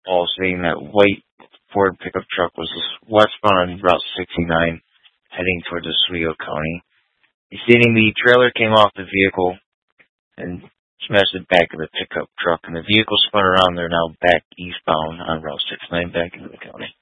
call stating that white Ford pickup truck was westbound on Route 69 heading towards Oswego County. He's stating the trailer came off the vehicle and smashed the back of the pickup truck, and the vehicle spun around. They're now back eastbound on Route 69 back into the county.